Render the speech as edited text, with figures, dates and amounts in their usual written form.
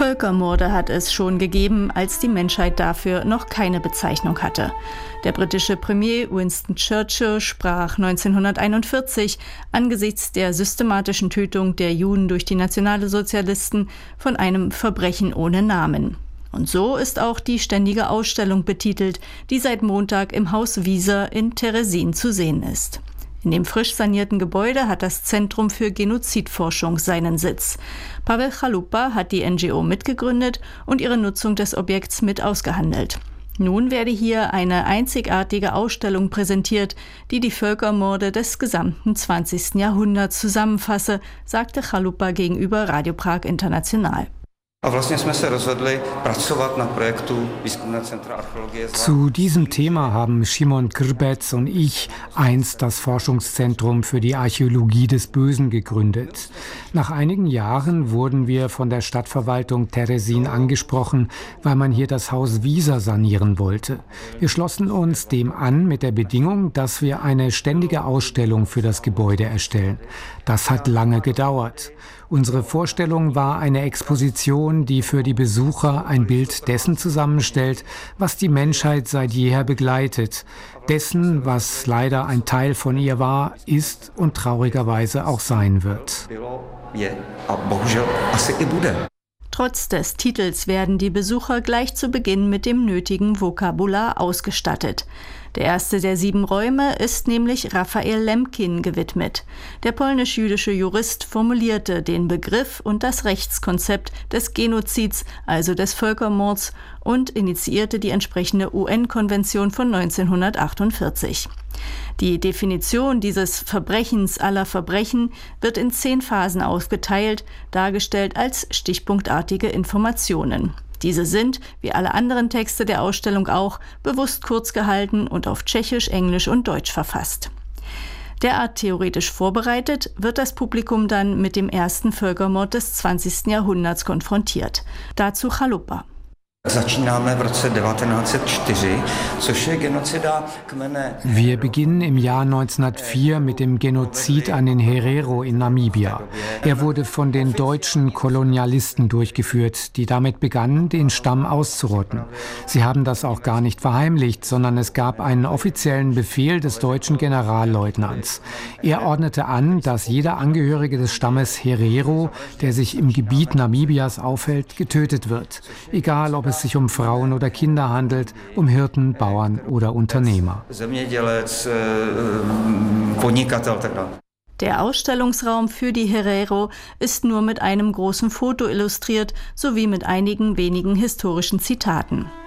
Völkermorde hat es schon gegeben, als die Menschheit dafür noch keine Bezeichnung hatte. Der britische Premier Winston Churchill sprach 1941 angesichts der systematischen Tötung der Juden durch die Nationalsozialisten von einem Verbrechen ohne Namen. Und so ist auch die ständige Ausstellung betitelt, die seit Montag im Haus Wieser in Teresin zu sehen ist. In dem frisch sanierten Gebäude hat das Zentrum für Genozidforschung seinen Sitz. Pavel Chalupa hat die NGO mitgegründet und ihre Nutzung des Objekts mit ausgehandelt. Nun werde hier eine einzigartige Ausstellung präsentiert, die die Völkermorde des gesamten 20. Jahrhunderts zusammenfasse, sagte Chalupa gegenüber Radio Prag International. Zu diesem Thema haben Šimon Grbec und ich einst das Forschungszentrum für die Archäologie des Bösen gegründet. Nach einigen Jahren wurden wir von der Stadtverwaltung Teresin angesprochen, weil man hier das Haus Wieser sanieren wollte. Wir schlossen uns dem an mit der Bedingung, dass wir eine ständige Ausstellung für das Gebäude erstellen. Das hat lange gedauert. Unsere Vorstellung war eine Exposition, die für die Besucher ein Bild dessen zusammenstellt, was die Menschheit seit jeher begleitet, dessen, was leider ein Teil von ihr war, ist und traurigerweise auch sein wird. Trotz des Titels werden die Besucher gleich zu Beginn mit dem nötigen Vokabular ausgestattet. Der erste der 7 Räume ist nämlich Raphael Lemkin gewidmet. Der polnisch-jüdische Jurist formulierte den Begriff und das Rechtskonzept des Genozids, also des Völkermords, und initiierte die entsprechende UN-Konvention von 1948. Die Definition dieses Verbrechens aller Verbrechen wird in 10 Phasen aufgeteilt, dargestellt als stichpunktartige Informationen. Diese sind, wie alle anderen Texte der Ausstellung auch, bewusst kurz gehalten und auf Tschechisch, Englisch und Deutsch verfasst. Derart theoretisch vorbereitet wird das Publikum dann mit dem ersten Völkermord des 20. Jahrhunderts konfrontiert. Dazu Chalupa. Wir beginnen im Jahr 1904 mit dem Genozid an den Herero in Namibia. Er wurde von den deutschen Kolonialisten durchgeführt, die damit begannen, den Stamm auszurotten. Sie haben das auch gar nicht verheimlicht, sondern es gab einen offiziellen Befehl des deutschen Generalleutnants. Er ordnete an, dass jeder Angehörige des Stammes Herero, der sich im Gebiet Namibias aufhält, getötet wird, egal ob es sich um Frauen oder Kinder handelt, um Hirten, Bauern oder Unternehmer. Der Ausstellungsraum für die Herero ist nur mit einem großen Foto illustriert, sowie mit einigen wenigen historischen Zitaten.